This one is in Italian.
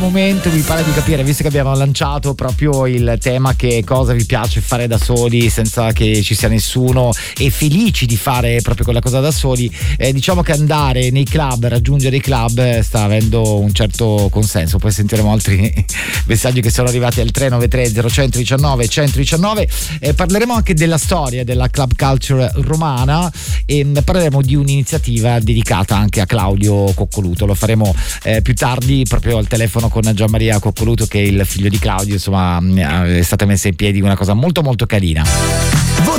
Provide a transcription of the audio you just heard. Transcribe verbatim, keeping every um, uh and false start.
momento mi pare di capire, visto che abbiamo lanciato proprio il tema che cosa vi piace fare da soli senza che ci sia nessuno e felici di fare proprio quella cosa da soli, eh, diciamo che andare nei club, raggiungere i club eh, sta avendo un certo consenso. Poi sentiremo altri messaggi che sono arrivati al tre nove tre zero uno uno nove uno uno nove. Eh, parleremo anche della storia della club culture romana e parleremo di un'iniziativa dedicata anche a Claudio Coccoluto. Lo faremo eh, più tardi proprio al telefono con Gianmaria Coccoluto, che è il figlio di Claudio. Insomma, è stata messa in piedi una cosa molto molto carina.